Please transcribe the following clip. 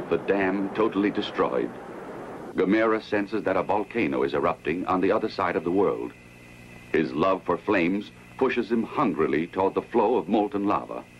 with the dam totally destroyed, Gamera senses that a volcano is erupting on the other side of the world. His love for flames pushes him hungrily toward the flow of molten lava.